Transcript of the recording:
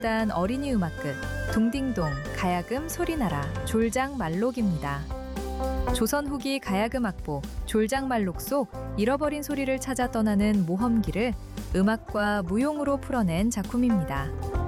단 어린이 음악극 둥딩동 가야금 소리나라 졸장말록입니다. 조선 후기 가야금 악보 졸장말록 속 잃어버린 소리를 찾아 떠나는 모험기를 음악과 무용으로 풀어낸 작품입니다.